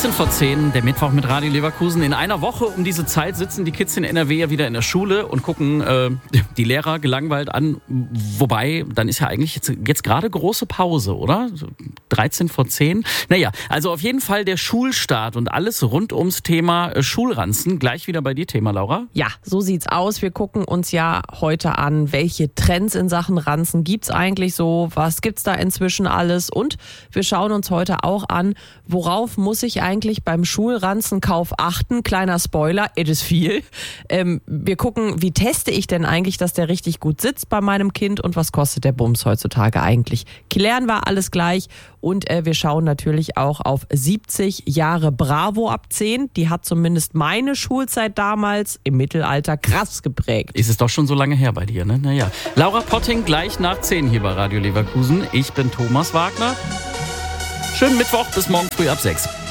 13 vor 10, der Mittwoch mit Radio Leverkusen. In einer Woche um diese Zeit sitzen die Kids in NRW ja wieder in der Schule und gucken die Lehrer gelangweilt an. Wobei, dann ist ja eigentlich jetzt gerade große Pause, oder? 13 vor 10. Naja, also auf jeden Fall der Schulstart und alles rund ums Thema Schulranzen. Gleich wieder bei dir Thema, Laura. Ja, so sieht's aus. Wir gucken uns ja heute an, welche Trends in Sachen Ranzen gibt's eigentlich so, was gibt's da inzwischen alles, und wir schauen uns heute auch an, worauf muss ich eigentlich beim Schulranzenkauf achten? Kleiner Spoiler, it is viel. Wir gucken, wie teste ich denn eigentlich, dass der richtig gut sitzt bei meinem Kind, und was kostet der Bums heutzutage eigentlich? Klären wir alles gleich, und wir schauen natürlich auch auf 70 Jahre Bravo ab 10. Die hat zumindest meine Schulzeit damals im Mittelalter krass geprägt. Ist es doch schon so lange her bei dir, ne? Naja. Laura Potting gleich nach 10 hier bei Radio Leverkusen. Ich bin Thomas Wagner. Schönen Mittwoch, bis morgen früh ab 6.